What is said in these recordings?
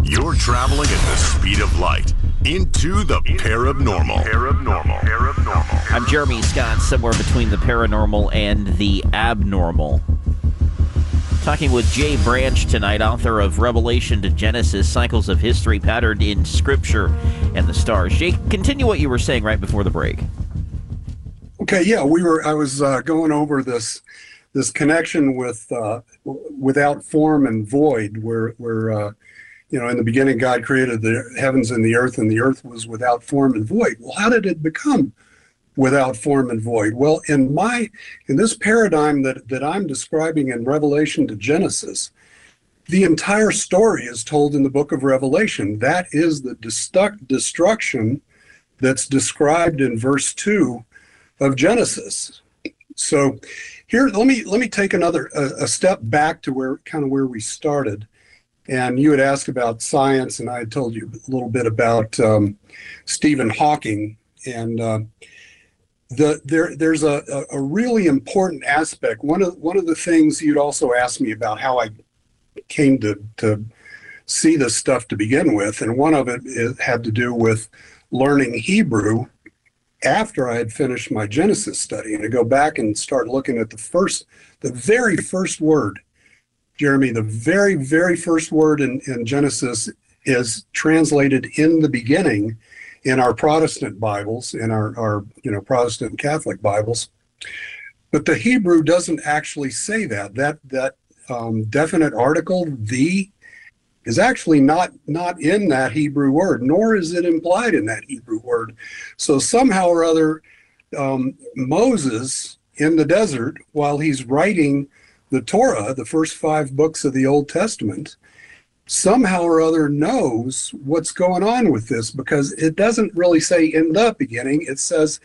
You're traveling at the speed of light into the paranormal. I'm Jeremy Scott, somewhere between the paranormal and the abnormal. Talking with Jay Branch tonight, author of Revelation to Genesis, Cycles of History Patterned in Scripture and the Stars. Jay, continue what you were saying right before the break. Okay, yeah, I was going over this connection with without form and void, where in the beginning God created the heavens and the earth was without form and void. Well, how did it become without form and void? Well, in this paradigm that I'm describing in Revelation to Genesis, the entire story is told in the book of Revelation. That is the destruction that's described in verse 2 of Genesis. So here, let me take a step back to where we started. And you had asked about science, and I had told you a little bit about Stephen Hawking. And there's a really important aspect. One of the things you'd also asked me about how I came to see this stuff to begin with, and one of it had to do with learning Hebrew after I had finished my Genesis study, and to go back and start looking at the very first word. Jeremy, the very, very first word in Genesis is translated in the beginning in our Protestant Bibles, in our Protestant Catholic Bibles. But the Hebrew doesn't actually say that. That definite article, the, is actually not in that Hebrew word, nor is it implied in that Hebrew word. So somehow or other, Moses in the desert, while he's writing the Torah, the first 5 books of the Old Testament, somehow or other knows what's going on with this, because it doesn't really say in the beginning. It says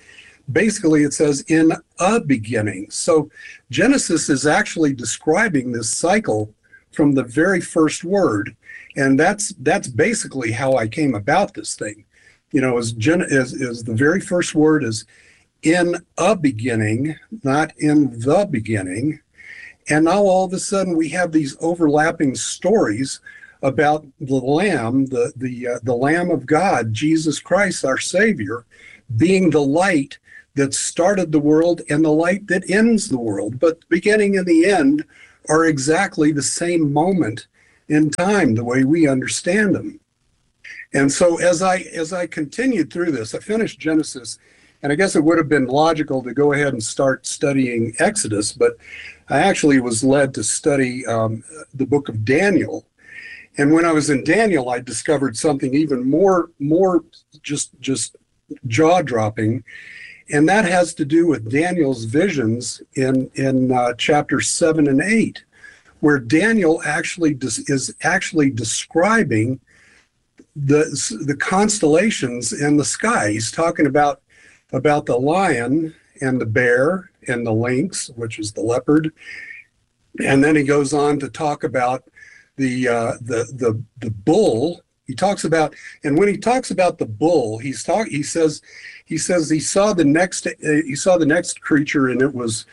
in a beginning. So Genesis is actually describing this cycle from the very first word. And that's basically how I came about this thing. Is the very first word is in a beginning, not in the beginning. And now all of a sudden we have these overlapping stories about the Lamb, the Lamb of God, Jesus Christ, our Savior, being the light that started the world and the light that ends the world. But the beginning and the end are exactly the same moment in time, the way we understand them. And so as I continued through this, I finished Genesis, and I guess it would have been logical to go ahead and start studying Exodus, but I actually was led to study the book of Daniel. And when I was in Daniel, I discovered something even more just jaw-dropping, and that has to do with Daniel's visions in chapters 7 and 8, where Daniel is actually describing the constellations in the sky. He's talking about the lion and the bear and the lynx, which is the leopard, and then he goes on to talk about the bull. He talks about, and when he talks about the bull, he says he saw the next creature, and it was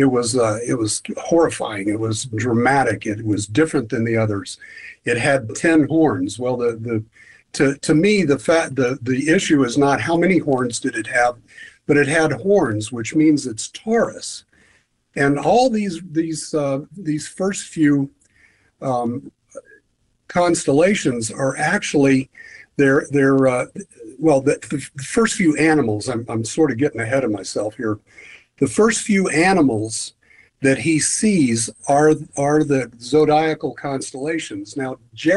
horrifying. It was dramatic. It was different than the others. It had 10 horns. Well, to me, the issue is not how many horns did it have, but it had horns, which means it's Taurus. And all these first few constellations are actually the first few animals. I'm sort of getting ahead of myself here. The first few animals that he sees are the zodiacal constellations. Now,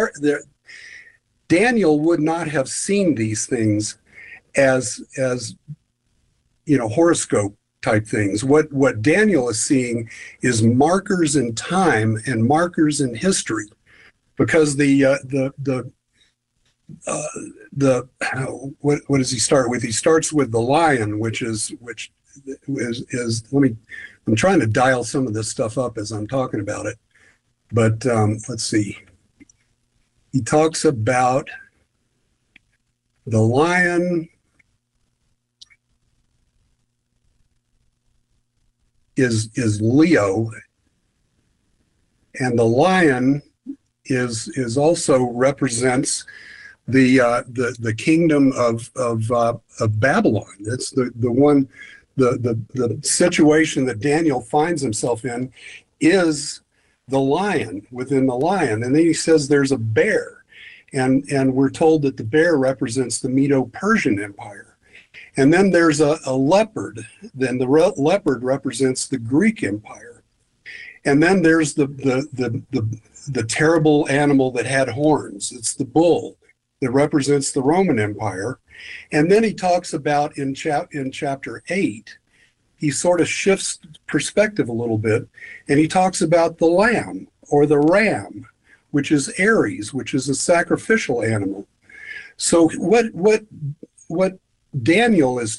Daniel would not have seen these things as horoscope type things. What Daniel is seeing is markers in time and markers in history, because what does he start with? He starts with the lion, which is I'm trying to dial some of this stuff up as I'm talking about it, but let's see. He talks about the lion is Leo, and the lion is also represents the kingdom of Babylon. It's the situation that Daniel finds himself in is the lion within the lion. And then he says there's a bear, and we're told that the bear represents the Medo-Persian Empire. And then there's a leopard. Then the leopard represents the Greek Empire. And then there's the terrible animal that had horns. It's the bull that represents the Roman Empire. And then he talks about in chapter 8, he sort of shifts perspective a little bit, and he talks about the lamb or the ram, which is Aries, which is a sacrificial animal. So what Daniel is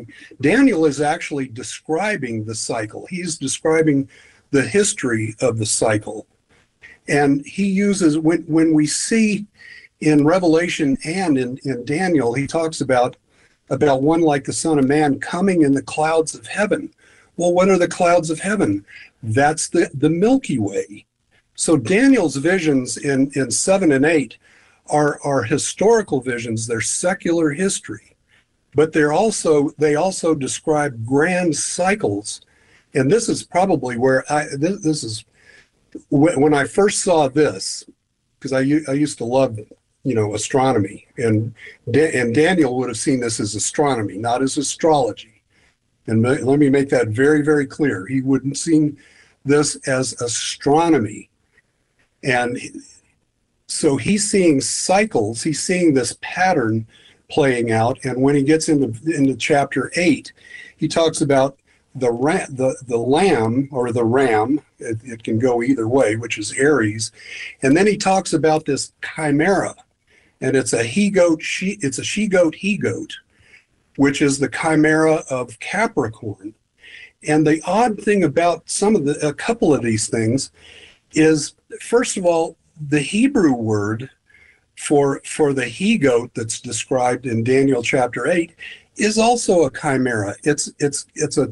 actually describing the cycle. He's describing the history of the cycle. And he uses, when we see in Revelation and in Daniel, he talks about one like the Son of Man coming in the clouds of heaven. Well, what are the clouds of heaven? That's the Milky Way. So Daniel's visions in 7 and 8 are historical visions. They're secular history, but they also describe grand cycles. And this is probably where this is when I first saw this, because I used to love astronomy, and Daniel would have seen this as astronomy, not as astrology. And let me make that very, very clear. He wouldn't see this as astronomy. And so he's seeing cycles, he's seeing this pattern playing out. And when he gets into chapter 8, he talks about the lamb or the ram, it can go either way, which is Aries. And then he talks about this chimera, and it's a he-goat, it's a she-goat, he-goat, which is the chimera of Capricorn. And the odd thing about a couple of these things is, first of all, the Hebrew word for the he-goat that's described in Daniel chapter 8 is also a chimera. It's a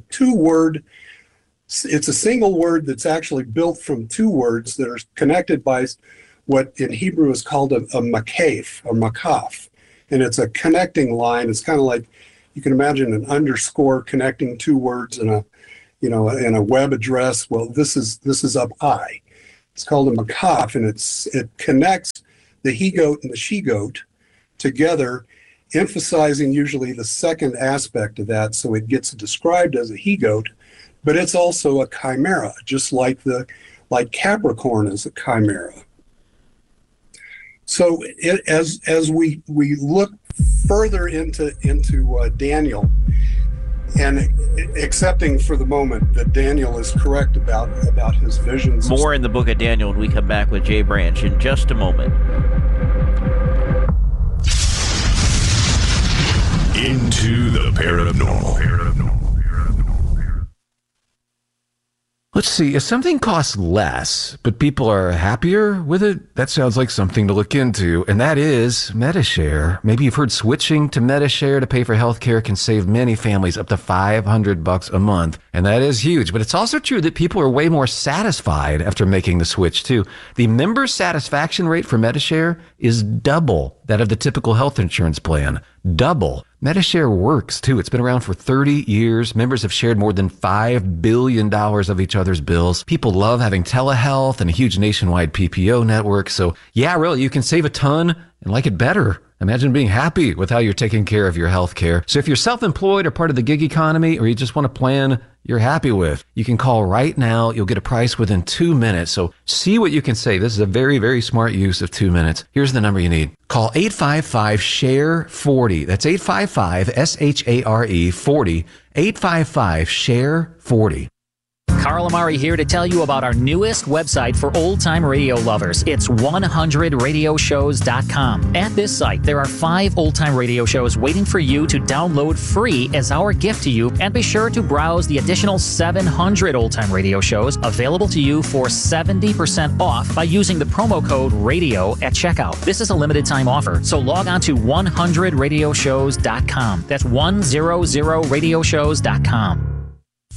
single word that's actually built from two words that are connected by what in Hebrew is called a makaf or makaf. And it's a connecting line. It's kind of like, you can imagine an underscore connecting two words in a web address. Well, this is up I. It's called a makaf, and it connects the he-goat and the she-goat together, emphasizing usually the second aspect of that. So it gets described as a he-goat, but it's also a chimera, just like Capricorn is a chimera. So as we look further into Daniel, and accepting for the moment that Daniel is correct about his visions. More in the book of Daniel when we come back with Jay Branch in just a moment. Into the paranormal. Let's see, if something costs less, but people are happier with it, that sounds like something to look into, and that is Medi-Share. Maybe you've heard switching to Medi-Share to pay for healthcare can save many families up to $500 a month, and that is huge. But it's also true that people are way more satisfied after making the switch, too. The member satisfaction rate for Medi-Share is double that of the typical health insurance plan. Double. Medi-Share works, too. It's been around for 30 years. Members have shared more than $5 billion of each other's bills. People love having telehealth and a huge nationwide PPO network. So, yeah, really, you can save a ton and like it better. Imagine being happy with how you're taking care of your health care. So if you're self-employed or part of the gig economy, or you just want a plan you're happy with, you can call right now. You'll get a price within 2 minutes. So see what you can save. This is a very, very smart use of 2 minutes. Here's the number you need. Call 855-SHARE-40. That's 855-SHARE-40. 855-SHARE-40. Carl Amari here to tell you about our newest website for old-time radio lovers. It's 100radioshows.com. At this site, there are 5 old-time radio shows waiting for you to download free as our gift to you, and be sure to browse the additional 700 old-time radio shows available to you for 70% off by using the promo code RADIO at checkout. This is a limited-time offer, so log on to 100radioshows.com. That's 100radioshows.com.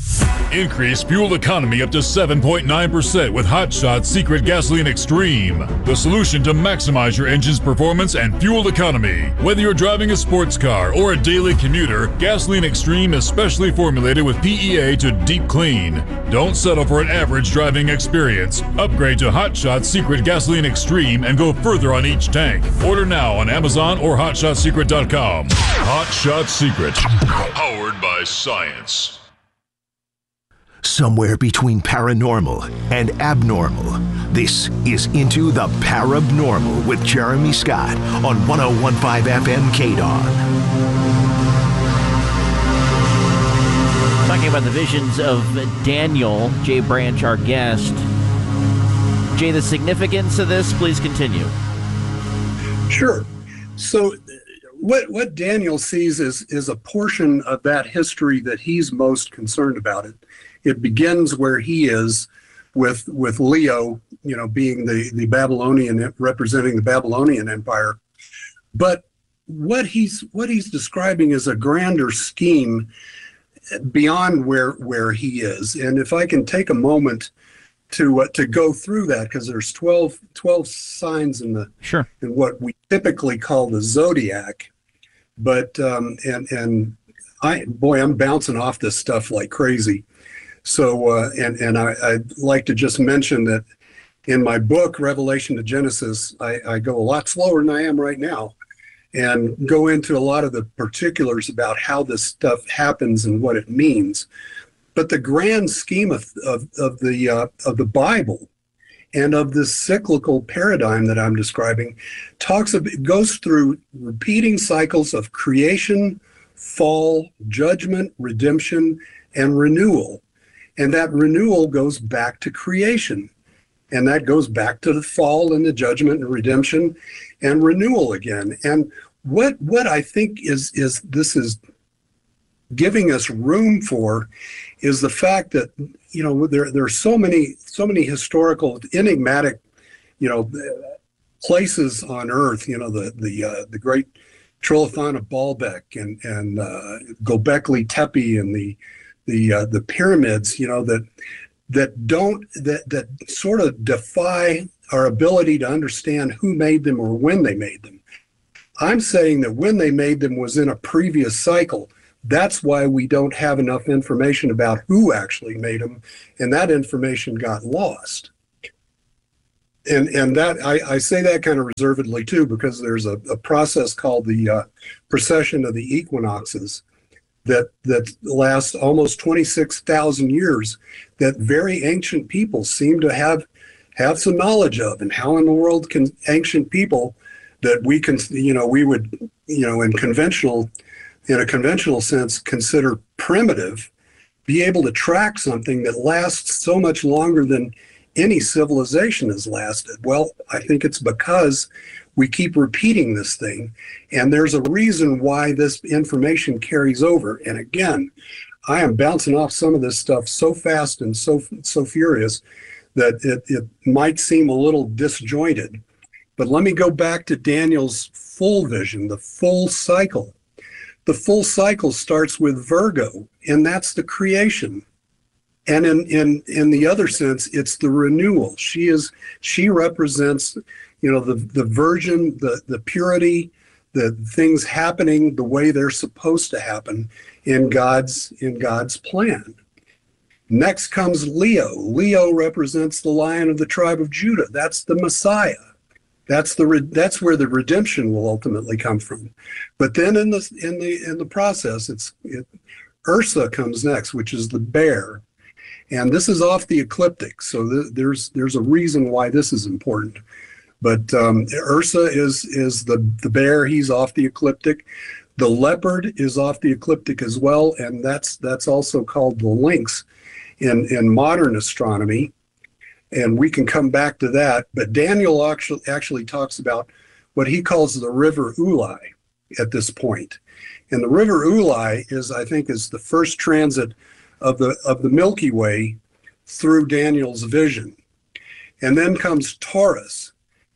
Increase fuel economy up to 7.9% with Hot Shot Secret Gasoline Extreme, the solution to maximize your engine's performance and fuel economy. Whether you're driving a sports car or a daily commuter, Gasoline Extreme is specially formulated with PEA to deep clean. Don't settle for an average driving experience. Upgrade to Hot Shot Secret Gasoline Extreme and go further on each tank. Order now on Amazon or HotShotSecret.com. Hot Shot Secret, powered by science. Somewhere between paranormal and abnormal, this is Into the Parabnormal with Jeremy Scott on 101.5 FM KDON. Talking about the visions of Daniel, Jay Branch, our guest. Jay, the significance of this, please continue. Sure. So what Daniel sees is a portion of that history that he's most concerned about. It begins where he is with Leo, being the Babylonian, representing the Babylonian Empire. But what he's describing is a grander scheme beyond where he is. And if I can take a moment to go through that, because there's 12 signs in what we typically call the zodiac. But I'm bouncing off this stuff like crazy. So, I'd like to just mention that in my book, Revelation to Genesis, I go a lot slower than I am right now and go into a lot of the particulars about how this stuff happens and what it means. But the grand scheme of the Bible and of this cyclical paradigm that I'm describing goes through repeating cycles of creation, fall, judgment, redemption, and renewal. And that renewal goes back to creation. And that goes back to the fall and the judgment and redemption and renewal again. And what I think is this is giving us room for is the fact that, there are so many historical, enigmatic, places on Earth, the great Trilithon of Baalbek and Göbekli Tepe and the pyramids, that sort of defy our ability to understand who made them or when they made them. I'm saying that when they made them was in a previous cycle. That's why we don't have enough information about who actually made them, and that information got lost. And that I say that kind of reservedly too, because there's a process called the precession of the equinoxes that lasts almost 26,000 years, that very ancient people seem to have some knowledge of. And how in the world can ancient people that we can, we would, in a conventional sense, consider primitive, be able to track something that lasts so much longer than any civilization has lasted? Well, I think it's because we keep repeating this thing, and there's a reason why this information carries over. And again, I am bouncing off some of this stuff so fast and so furious that it might seem a little disjointed. But let me go back to Daniel's full vision, the full cycle. The full cycle starts with Virgo, and that's the creation. And in the other sense, it's the renewal. She represents, the virgin, the purity, the things happening the way they're supposed to happen in God's plan. Next comes Leo. Leo represents the Lion of the tribe of Judah. That's the Messiah. That's where the redemption will ultimately come from. But then in the process, Ursa comes next, which is the bear. And this is off the ecliptic, so there's a reason why this is important. But Ursa is the bear. He's off the ecliptic. The leopard is off the ecliptic as well, and that's also called the lynx in modern astronomy. And we can come back to that. But Daniel actually talks about what he calls the River Ulai at this point. And the River Ulai is the first transit of the Milky Way through Daniel's vision. And then comes Taurus.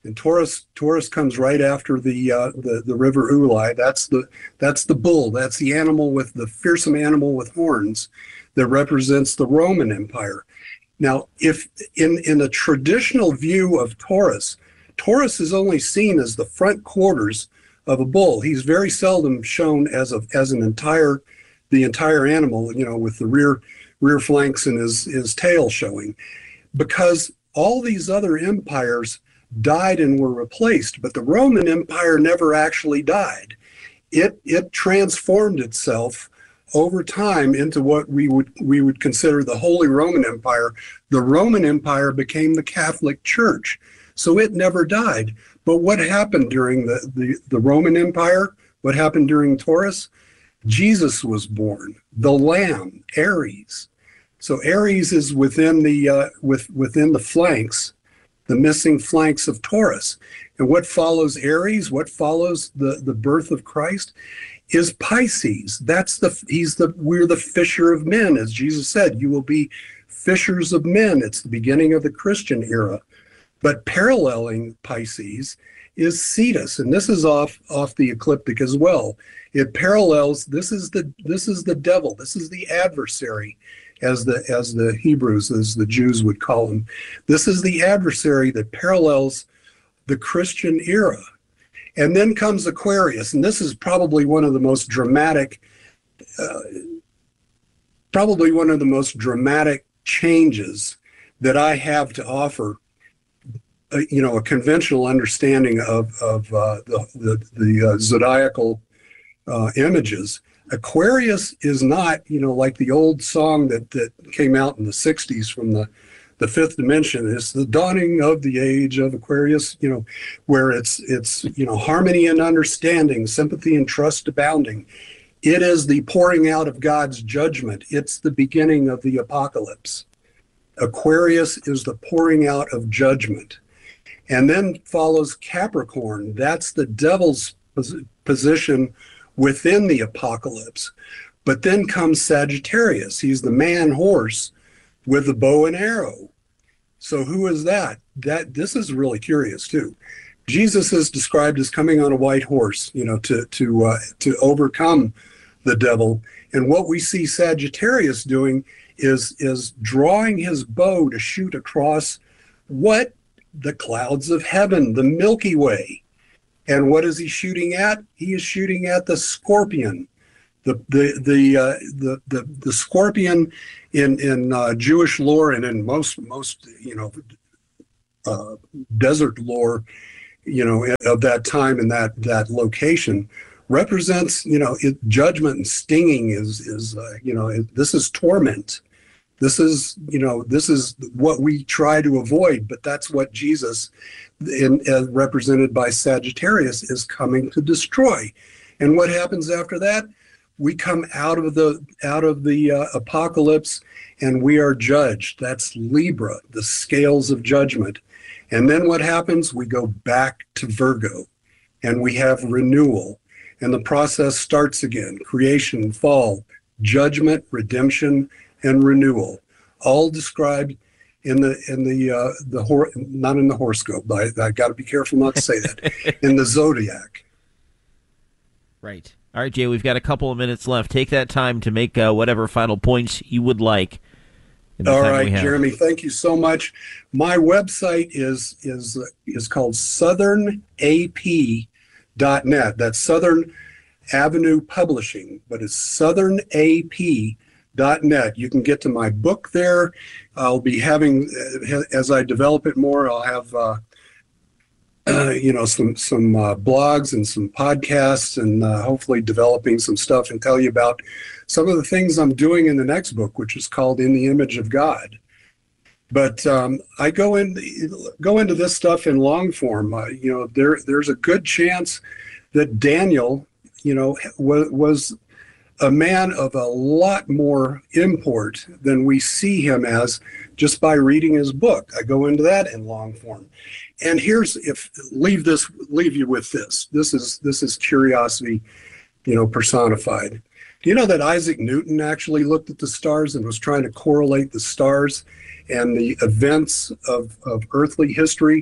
And Taurus comes right after the river Ulai. That's the bull. That's the animal with the fearsome animal with horns that represents the Roman Empire. Now, if in a traditional view of Taurus is only seen as the front quarters of a bull. He's very seldom shown as the entire animal, with the rear flanks and his tail showing, because all these other empires died and were replaced, but the Roman Empire never actually died. It transformed itself over time into what we would consider the Holy Roman Empire. The Roman Empire became the Catholic Church, so it never died. But what happened during the Roman Empire? What happened during Taurus? Jesus was born, the Lamb, Aries. So Aries is within the flanks, the missing flanks of Taurus. And what follows Aries, what follows the birth of Christ, is Pisces. We're the fisher of men, as Jesus said. You will be fishers of men. It's the beginning of the Christian era. But paralleling Pisces is Cetus, and this is off the ecliptic as well. It parallels. This is the devil. This is the adversary, as the Hebrews, as the Jews would call him. This is the adversary that parallels the Christian era. And then comes Aquarius, and this is probably one of the most dramatic changes that I have to offer. A conventional understanding of the zodiacal images. Aquarius is not, like the old song that came out in the 60s from the fifth dimension. It's the dawning of the age of Aquarius, where it's harmony and understanding, sympathy and trust abounding. It is the pouring out of God's judgment. It's the beginning of the apocalypse. Aquarius is the pouring out of judgment. And then follows Capricorn. That's the devil's position within the apocalypse. But then comes Sagittarius. He's the man horse with the bow and arrow. So who is that? This is really curious too. Jesus is described as coming on a white horse, to overcome the devil. And what we see Sagittarius doing is drawing his bow to shoot across what? The clouds of heaven, the Milky Way. And what is he shooting at? He is shooting at the scorpion. The scorpion in Jewish lore and in most desert lore, of that time and that location represents, judgment and stinging is this is torment. This is what we try to avoid, but that's what Jesus, represented by Sagittarius, is coming to destroy. And what happens after that? We come out of the apocalypse, and we are judged. That's Libra, the scales of judgment. And then what happens? We go back to Virgo, and we have renewal, and the process starts again: creation, fall, judgment, redemption, and renewal, all described in the not in the horoscope. I got to be careful not to say that. In the zodiac. Right. All right, Jay. We've got a couple of minutes left. Take that time to make whatever final points you would like. All right, Jeremy. Thank you so much. My website is called southernap.net. That's Southern Avenue Publishing, but it's southernap.net. You can get to my book there. I'll be having, as I develop it more, I'll have some blogs and some podcasts, and hopefully developing some stuff and tell you about some of the things I'm doing in the next book, which is called In the Image of God. But I go into this stuff in long form. There's a good chance that Daniel, was a man of a lot more import than we see him as just by reading his book. I go into that in long form. And leave you with this. This is curiosity, personified. Do you know that Isaac Newton actually looked at the stars and was trying to correlate the stars and the events of earthly history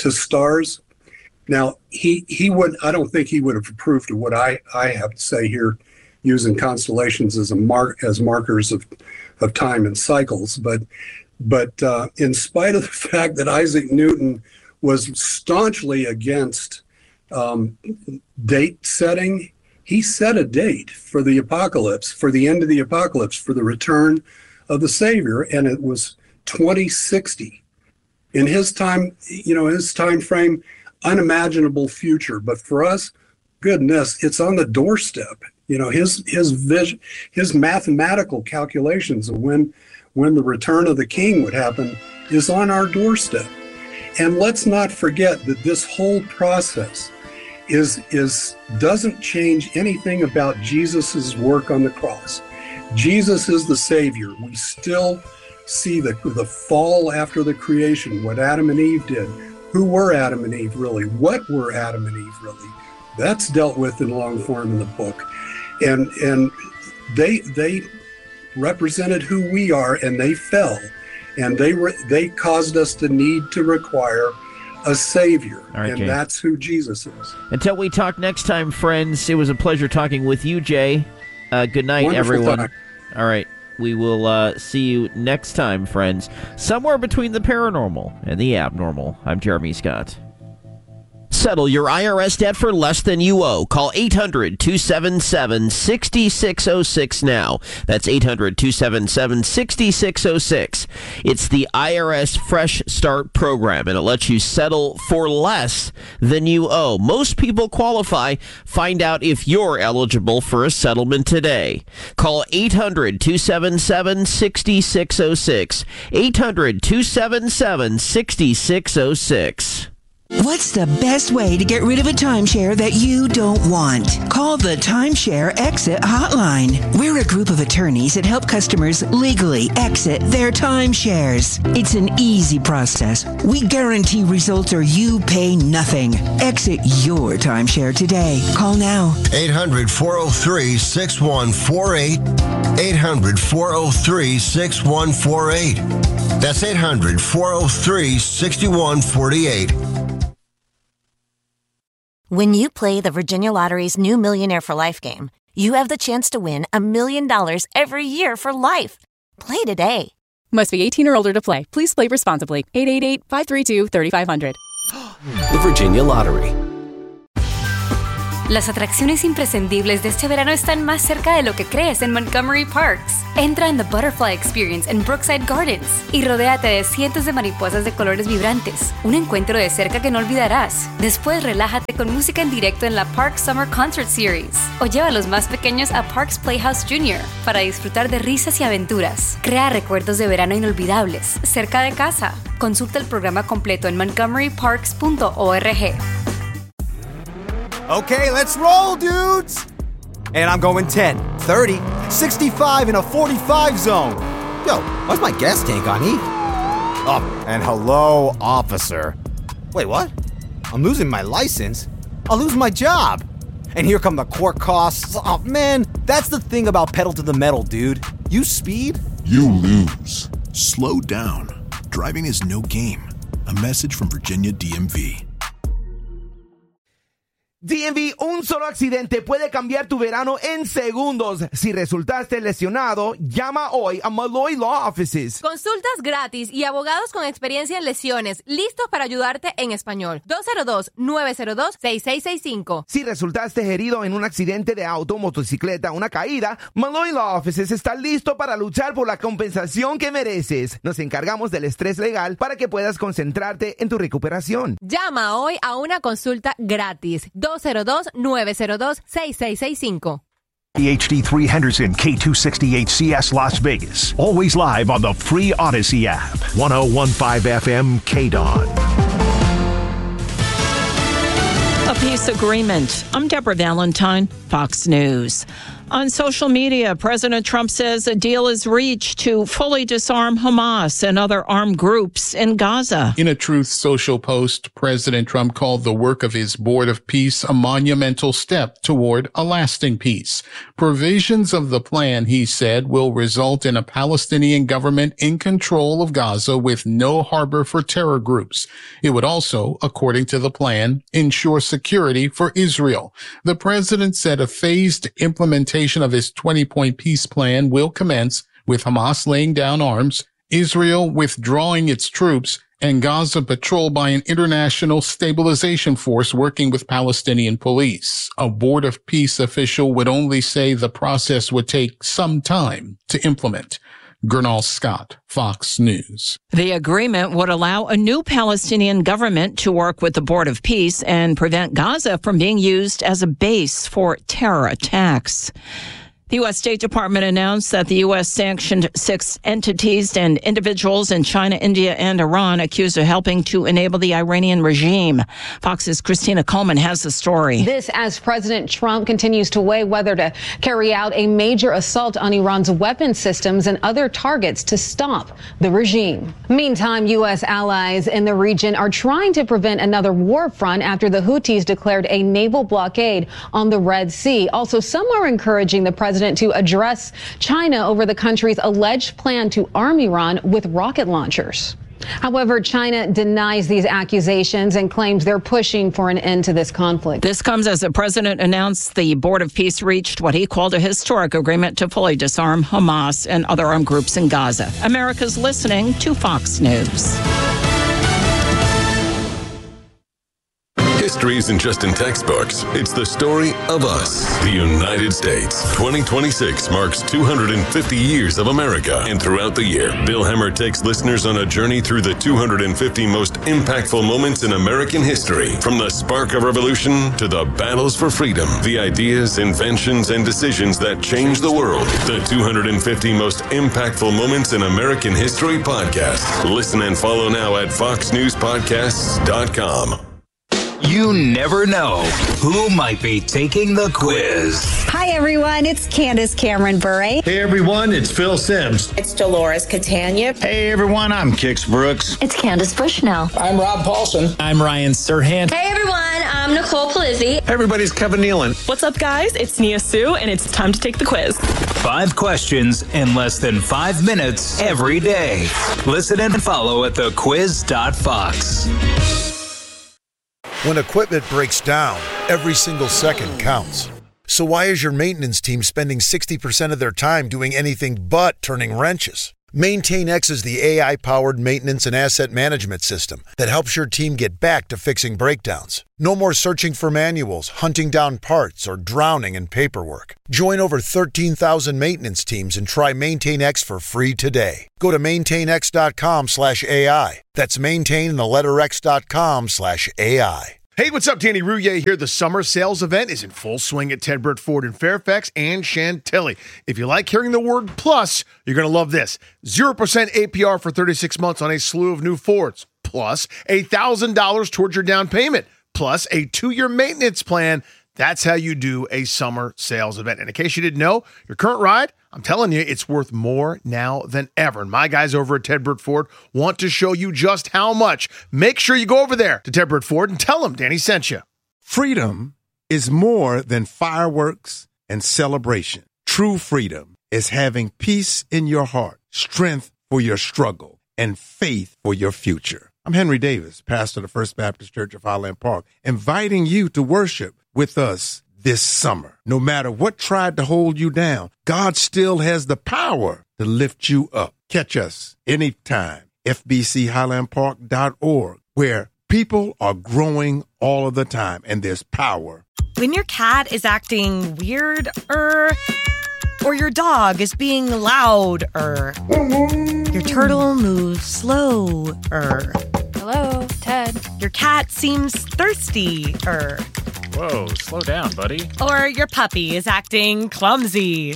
to stars. Now, he would, I don't think he would have approved of what I have to say here, using constellations as markers of time and cycles. But in spite of the fact that Isaac Newton was staunchly against date setting, he set a date for the apocalypse, for the end of the apocalypse, for the return of the Savior, and it was 2060. In his time, his time frame, unimaginable future. But for us, goodness, it's on the doorstep. His vision, his mathematical calculations of when the return of the King would happen is on our doorstep. And let's not forget that this whole process doesn't change anything about Jesus's work on the cross. Jesus is the Savior. We still see the fall after the creation, what Adam and Eve did. Who were Adam and Eve really? What were Adam and Eve really? That's dealt with in long form in the book. And they represented who we are, and they fell. And they caused us to need to require a Savior. Right, and Jay, that's who Jesus is. Until we talk next time, friends, it was a pleasure talking with you, Jay. Good night, wonderful everyone. Time. All right. We will see you next time, friends. Somewhere between the paranormal and the abnormal. I'm Jeremy Scott. Settle your IRS debt for less than you owe. Call 800-277-6606 now. That's 800-277-6606. It's the IRS Fresh Start Program, and it lets you settle for less than you owe. Most people qualify. Find out if you're eligible for a settlement today. Call 800-277-6606. 800-277-6606. What's the best way to get rid of a timeshare that you don't want? Call the Timeshare Exit Hotline. We're a group of attorneys that help customers legally exit their timeshares. It's an easy process. We guarantee results or you pay nothing. Exit your timeshare today. Call now. 800-403-6148. 800-403-6148. That's 800-403-6148. When you play the Virginia Lottery's new Millionaire for Life game, you have the chance to win $1 million every year for life. Play today. Must be 18 or older to play. Please play responsibly. 888-532-3500. The Virginia Lottery. Las atracciones imprescindibles de este verano están más cerca de lo que crees en Montgomery Parks. Entra en The Butterfly Experience en Brookside Gardens y rodéate de cientos de mariposas de colores vibrantes. Un encuentro de cerca que no olvidarás. Después relájate con música en directo en la Parks Summer Concert Series. O lleva a los más pequeños a Parks Playhouse Jr. para disfrutar de risas y aventuras. Crea recuerdos de verano inolvidables cerca de casa. Consulta el programa completo en montgomeryparks.org. Okay, let's roll, dudes! And I'm going 10, 30, 65 in a 45 zone. Yo, why's my gas tank on E? Oh, and hello, officer. Wait, what? I'm losing my license? I'll lose my job. And here come the court costs. Oh, man, that's the thing about pedal to the metal, dude. You speed, you lose. Slow down. Driving is no game. A message from Virginia DMV. DMV, un solo accidente puede cambiar tu verano en segundos. Si resultaste lesionado, llama hoy a Malloy Law Offices. Consultas gratis y abogados con experiencia en lesiones, listos para ayudarte en español. 202-902-6665. Si resultaste herido en un accidente de auto, motocicleta o una caída, Malloy Law Offices está listo para luchar por la compensación que mereces. Nos encargamos del estrés legal para que puedas concentrarte en tu recuperación. Llama hoy a una consulta gratis. 202-902-6665. HD3 Henderson, K268CS Las Vegas. Always live on the free Odyssey app. 1015 FM KDON. A peace agreement. I'm Deborah Valentine, Fox News. On social media, President Trump says a deal is reached to fully disarm Hamas and other armed groups in Gaza. In a Truth Social post, President Trump called the work of his Board of Peace a monumental step toward a lasting peace. Provisions of the plan, he said, will result in a Palestinian government in control of Gaza with no harbor for terror groups. It would also, according to the plan, ensure security for Israel. The president said a phased implementation of his 20-point peace plan will commence with Hamas laying down arms, Israel withdrawing its troops, and Gaza patrolled by an international stabilization force working with Palestinian police. A Board of Peace official would only say the process would take some time to implement. Gernal Scott, Fox News. The agreement would allow a new Palestinian government to work with the Board of Peace and prevent Gaza from being used as a base for terror attacks. The U.S. State Department announced that the U.S. sanctioned 6 entities and individuals in China, India, and Iran accused of helping to enable the Iranian regime. Fox's Christina Coleman has the story. This as President Trump continues to weigh whether to carry out a major assault on Iran's weapon systems and other targets to stop the regime. Meantime, U.S. allies in the region are trying to prevent another war front after the Houthis declared a naval blockade on the Red Sea. Also, some are encouraging the president to address China over the country's alleged plan to arm Iran with rocket launchers. However, China denies these accusations and claims they're pushing for an end to this conflict. This comes as the president announced the Board of Peace reached what he called a historic agreement to fully disarm Hamas and other armed groups in Gaza. America's listening to Fox News. History isn't just in textbooks. It's the story of us, the United States. 2026 marks 250 years of America. And throughout the year, Bill Hemmer takes listeners on a journey through the 250 most impactful moments in American history. From the spark of revolution to the battles for freedom, the ideas, inventions, and decisions that changed the world. The 250 most impactful moments in American history podcast. Listen and follow now at foxnewspodcasts.com. You never know who might be taking the quiz. Hi, everyone. It's Candace Cameron Bure. Hey, everyone. It's Phil Sims. It's Dolores Catania. Hey, everyone. I'm Kix Brooks. It's Candace Bushnell. I'm Rob Paulson. I'm Ryan Serhant. Hey, everyone. I'm Nicole Palizzi. Hey, everybody's Kevin Nealon. What's up, guys? It's Nia Sue, and it's time to take the quiz. 5 questions in less than 5 minutes every day. Listen and follow at thequiz.fox. When equipment breaks down, every single second counts. So why is your maintenance team spending 60% of their time doing anything but turning wrenches? MaintainX is the AI-powered maintenance and asset management system that helps your team get back to fixing breakdowns. No more searching for manuals, hunting down parts, or drowning in paperwork. Join over 13,000 maintenance teams and try MaintainX for free today. Go to maintainx.com/AI. That's maintain and the letter x.com/AI. Hey, what's up? Danny Rouillet here. The summer sales event is in full swing at Ted Britt Ford in Fairfax and Chantilly. If you like hearing the word plus, you're going to love this. 0% APR for 36 months on a slew of new Fords, plus $1,000 towards your down payment, plus a 2-year maintenance plan. That's how you do a summer sales event. And in case you didn't know, your current ride, I'm telling you, it's worth more now than ever. And my guys over at Ted Britt Ford want to show you just how much. Make sure you go over there to Ted Britt Ford and tell them Danny sent you. Freedom is more than fireworks and celebration. True freedom is having peace in your heart, strength for your struggle, and faith for your future. I'm Henry Davis, pastor of the First Baptist Church of Highland Park, inviting you to worship with us this summer. No matter what tried to hold you down, God still has the power to lift you up. Catch us anytime. FBCHighlandPark.org, where people are growing all of the time, and there's power. When your cat is acting weird, or your dog is being loud, your turtle moves slow, Hello, Ted. Your cat seems thirsty, Whoa, slow down, buddy. Or your puppy is acting clumsy,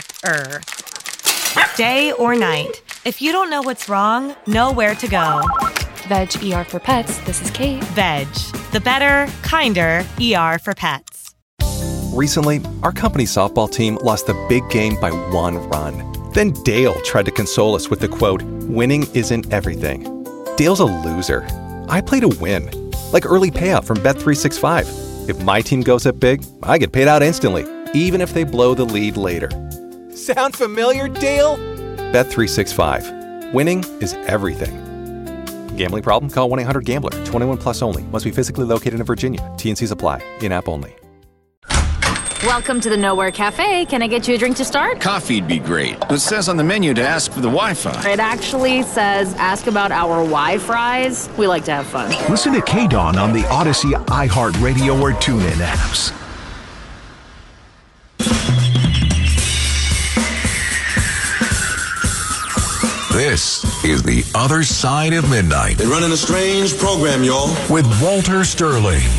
Day or night, if you don't know what's wrong, know where to go. Veg ER for Pets. This is Kate. Veg, the better, kinder ER for pets. Recently, our company softball team lost the big game by 1 run. Then Dale tried to console us with the quote, "Winning isn't everything." Dale's a loser. I play to win. Like early payout from Bet365. If my team goes up big, I get paid out instantly, even if they blow the lead later. Sound familiar, Dale? Bet365. Winning is everything. Gambling problem? Call 1-800-GAMBLER. 21 plus only. Must be physically located in Virginia. T&Cs apply. In-app only. Welcome to the Nowhere Cafe. Can I get you a drink to start? Coffee'd be great. It says on the menu to ask for the Wi-Fi. It actually says ask about our Wi-Fries. We like to have fun. Listen to KDAWN on the Odyssey, iHeartRadio, or TuneIn apps. This is The Other Side of Midnight. They're running a strange program, y'all. With Walter Sterling.